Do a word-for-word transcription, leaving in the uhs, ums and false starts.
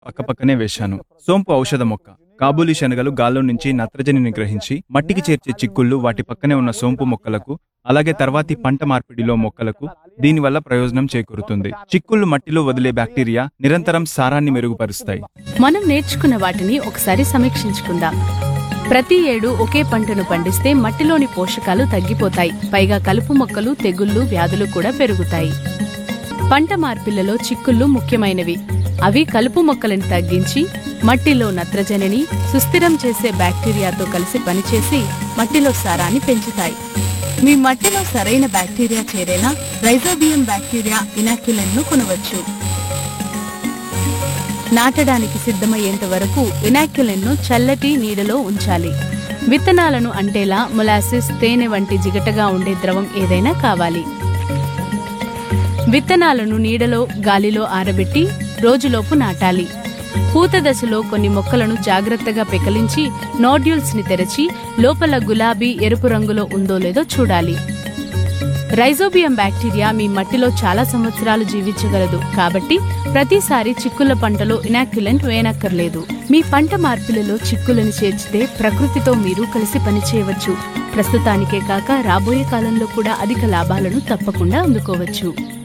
పక్కపక్కనే వేశాను. సోంపు ఔషధ మొక్క. కాబూలీ శనగలు గాల్లో నుంచి నత్రజనిని గ్రహించి మట్టికి చేర్చే చిక్కుళ్ళు వాటి పక్కనే ఉన్న సోంపు మొక్కలకు, అలాగే తర్వాతి పంట మార్పిడిలో మొక్కలకు దీనివల్ల ప్రయోజనం చేకూరుతుంది. చిక్కుళ్ళు మట్టిలో వదిలే బ్యాక్టీరియా నిరంతరం సారాన్ని మెరుగుపరుస్తాయి. మనం నేర్చుకున్న వాటిని ఒకసారి సమీక్షించుకుందాం. ప్రతి ఏడు ఒకే పంటను పండిస్తే మట్టిలోని పోషకాలు తగ్గిపోతాయి. పైగా కలుపు మొక్కలు, తెగుళ్లు, వ్యాధులు కూడా పెరుగుతాయి. పంట మార్పిళ్లలో చిక్కుళ్ళు ముఖ్యమైనవి. అవి కలుపు మొక్కలను తగ్గించి మట్టిలో నత్రజనిని సుస్థిరం చేసే బ్యాక్టీరియాతో కలిసి పనిచేసి మట్టిలో సారాన్ని పెంచుతాయి. మీ మట్టిలో సరైన బ్యాక్టీరియా చేరేలా రైజోబియం బ్యాక్టీరియా ఇనాక్యులెన్ ను కొనవచ్చు. నాటడానికి సిద్ధమయ్యేంత వరకు ఇనాక్యులెన్ ను చల్లటి నీడలో ఉంచాలి. విత్తనాలను అంటేలా మొలాసిస్, తేనె వంటి జిగటగా ఉండే ద్రవం ఏదైనా కావాలి. విత్తనాలను నీడలో, గాలిలో ఆరబెట్టి రోజులోపు నాటాలి. పూత దశలో కొన్ని మొక్కలను జాగ్రత్తగా పెకలించి నోడ్యూల్స్ ని తెరచి లోపల గులాబీ, ఎరుపు రంగులో ఉందో లేదో చూడాలి. రైజోబియం బ్యాక్టీరియా మీ మట్టిలో చాలా సంవత్సరాలు జీవించగలదు. కాబట్టి ప్రతిసారి చిక్కుళ్ల పంటలో ఇనాక్యులెంట్ వేయనక్కర్లేదు. మీ పంట మార్పులలో చిక్కులను చేర్చితే ప్రకృతితో మీరు కలిసి పనిచేయవచ్చు. ప్రస్తుతానికే కాక రాబోయే కాలంలో కూడా అధిక లాభాలను తప్పకుండా అందుకోవచ్చు.